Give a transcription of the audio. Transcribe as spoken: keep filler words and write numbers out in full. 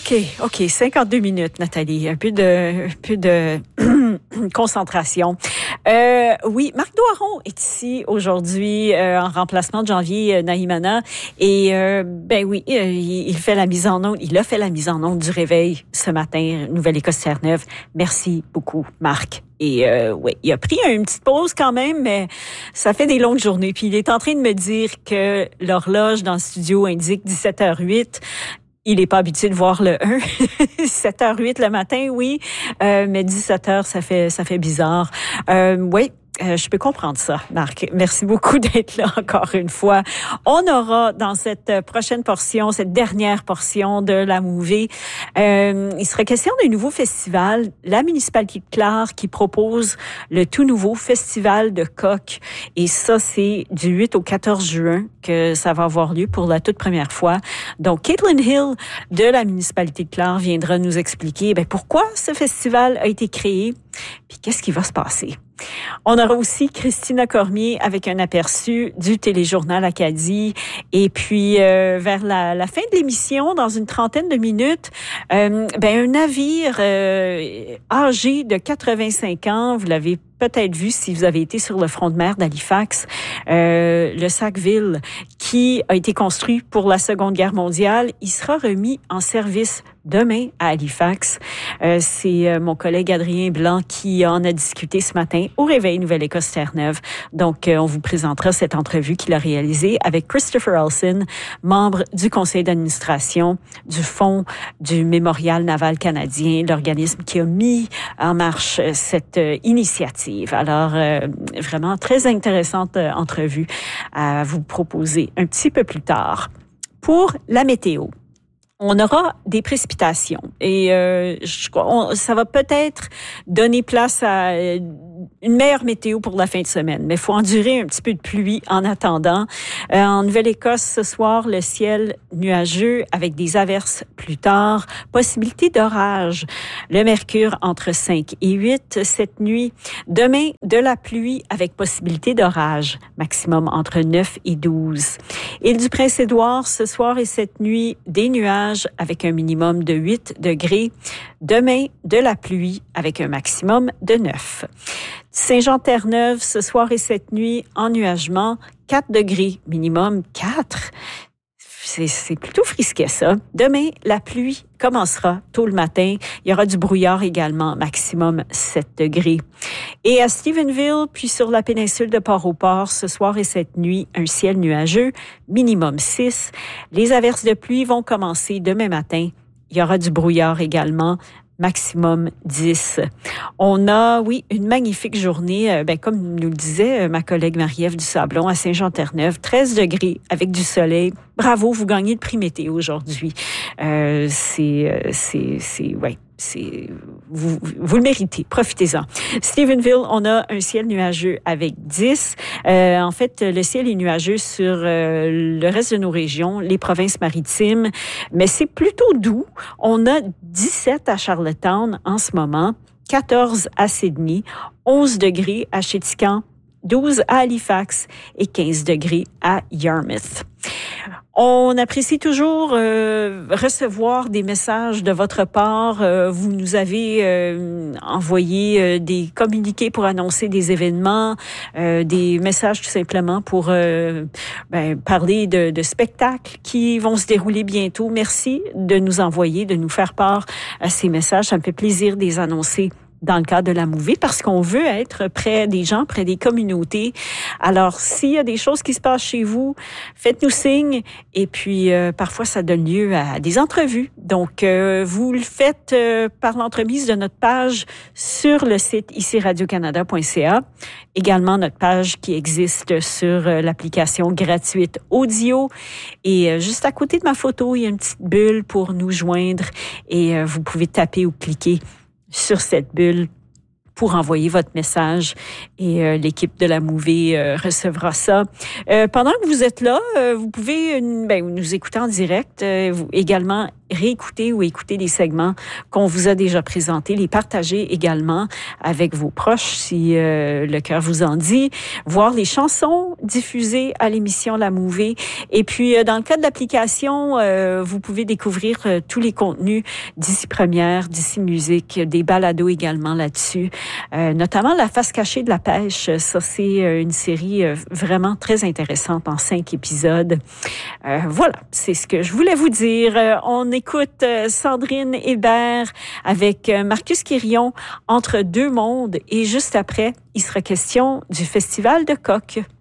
OK, OK, cinquante-deux minutes, Nathalie. Un peu de, un peu de concentration. Euh, oui, Marc Doiron est ici aujourd'hui euh, en remplacement de Janvier Nahimana. Et euh, ben oui, euh, il, il fait la mise en onde, il a fait la mise en onde du réveil ce matin, Nouvelle-Écosse-Terre-Neuve. Merci beaucoup, Marc. Et euh, oui, il a pris une petite pause quand même, mais ça fait des longues journées. Puis il est en train de me dire que l'horloge dans le studio indique dix-sept heures huit. Il n'est pas habitué de voir le un. sept heures huit le matin, oui, euh, mais dix-sept heures, ça fait ça fait bizarre. Euh, oui. Euh, je peux comprendre ça, Marc. Merci beaucoup d'être là encore une fois. On aura dans cette prochaine portion, cette dernière portion de la Mouvée, euh, il sera question d'un nouveau festival, la municipalité de Clare qui propose le tout nouveau festival de coq. Et ça, c'est du huit au quatorze juin que ça va avoir lieu pour la toute première fois. Donc, Caitlin Hill de la municipalité de Clare viendra nous expliquer ben, pourquoi ce festival a été créé, puis qu'est-ce qui va se passer. On aura aussi Christina Cormier avec un aperçu du téléjournal Acadie. Et puis, euh, vers la, la fin de l'émission, dans une trentaine de minutes, euh, ben, un navire euh, âgé de quatre-vingt-cinq ans, vous l'avez peut-être vu si vous avez été sur le front de mer d'Halifax, euh, le Sackville, qui a été construit pour la Seconde Guerre mondiale. Il sera remis en service demain à Halifax. Euh, c'est euh, mon collègue Adrien Blanc qui en a discuté ce matin au Réveil Nouvelle-Écosse-Terre-Neuve. Donc, euh, on vous présentera cette entrevue qu'il a réalisée avec Christopher Olsen, membre du conseil d'administration du Fonds du Mémorial naval canadien, l'organisme qui a mis en marche cette euh, initiative. Alors, euh, vraiment très intéressante euh, entrevue à vous proposer un petit peu plus tard. Pour la météo, on aura des précipitations et euh, je, on, ça va peut-être donner place à une meilleure météo pour la fin de semaine, mais il faut endurer un petit peu de pluie en attendant. Euh, en Nouvelle-Écosse, ce soir, le ciel nuageux avec des averses plus tard, possibilité d'orage. Le mercure entre cinq et huit cette nuit. Demain, de la pluie avec possibilité d'orage, maximum entre neuf et douze. Île-du-Prince-Édouard, ce soir et cette nuit, des nuages avec un minimum de huit degrés. Demain, de la pluie avec un maximum de neuf. Saint-Jean-Terre-Neuve, ce soir et cette nuit, ennuagement, quatre degrés, minimum quatre. C'est, c'est plutôt frisquet, ça. Demain, la pluie commencera tôt le matin. Il y aura du brouillard également, maximum sept degrés. Et à Stephenville, puis sur la péninsule de Port-au-Port, ce soir et cette nuit, un ciel nuageux, minimum six. Les averses de pluie vont commencer demain matin. Il y aura du brouillard également, maximum dix. On a, oui, une magnifique journée, euh, ben, comme nous le disait euh, ma collègue Marie-Ève Dusablon à Saint-Jean-Terre-Neuve, treize degrés avec du soleil. Bravo, vous gagnez le prix météo aujourd'hui. Euh, c'est, euh, c'est, c'est, ouais. C'est, vous, vous le méritez. Profitez-en. Stephenville, on a un ciel nuageux avec dix. Euh, en fait, le ciel est nuageux sur euh, le reste de nos régions, les provinces maritimes, mais c'est plutôt doux. On a dix-sept à Charlottetown en ce moment, quatorze à Sydney, onze degrés à Chéticamp, douze à Halifax et quinze degrés à Yarmouth. On apprécie toujours euh, recevoir des messages de votre part. Euh, vous nous avez euh, envoyé euh, des communiqués pour annoncer des événements, euh, des messages tout simplement pour euh, ben, parler de, de spectacles qui vont se dérouler bientôt. Merci de nous envoyer, de nous faire part à ces messages. Ça me fait plaisir de les annoncer dans le cadre de la Mouvée, parce qu'on veut être près des gens, près des communautés. Alors, s'il y a des choses qui se passent chez vous, faites-nous signe. Et puis, euh, parfois, ça donne lieu à des entrevues. Donc, euh, vous le faites euh, par l'entremise de notre page sur le site ici radio canada point c a. Également, notre page qui existe sur euh, l'application gratuite Audio. Et euh, juste à côté de ma photo, il y a une petite bulle pour nous joindre. Et euh, vous pouvez taper ou cliquer sur cette bulle pour envoyer votre message et euh, l'équipe de la Mouvée euh, recevra ça. Euh, pendant que vous êtes là, euh, vous pouvez ben, nous écouter en direct, euh, vous également réécouter ou écouter les segments qu'on vous a déjà présentés, les partager également avec vos proches si euh, le cœur vous en dit, voir les chansons diffusées à l'émission La Mouvée. Et puis, euh, dans le cas de l'application, euh, vous pouvez découvrir euh, tous les contenus d'ici Première, d'ici Musique, des balados également là-dessus, euh, notamment La face cachée de la pêche. Ça, c'est euh, une série euh, vraiment très intéressante en cinq épisodes. Euh, voilà, c'est ce que je voulais vous dire. Euh, on écoute euh, Sandrine Hébert avec euh, Marcus Quirion, Entre deux mondes. Et juste après, il sera question du Festival de Coq.